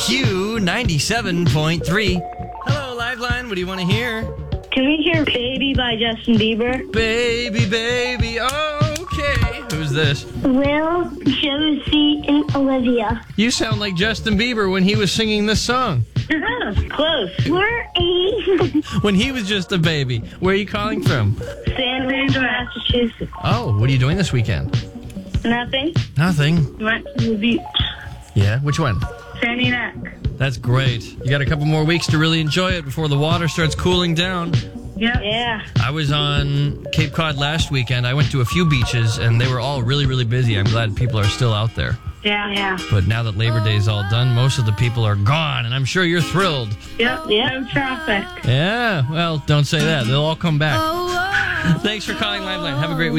Q97.3. Hello, Liveline. What do you want to hear? Can we hear Baby by Justin Bieber? Baby, baby. Okay. Who's this? Will, Josie, and Olivia. You sound like Justin Bieber when he was singing this song. Close. We're 8. When he was just a baby. Where are you calling from? Sandwich, Massachusetts. Oh, what are you doing this weekend? Nothing. Nothing. Went to the beach. Yeah? Which one? Sandy Neck. That's great. You got a couple more weeks to really enjoy it before the water starts cooling down. Yeah. I was on Cape Cod last weekend. I went to a few beaches, and they were all really, really busy. I'm glad people are still out there. Yeah. But now that Labor Day is all done, most of the people are gone, and I'm sure you're thrilled. Yep. No traffic. Yeah, well, don't say that. They'll all come back. Thanks for calling Liveline. Have a great week.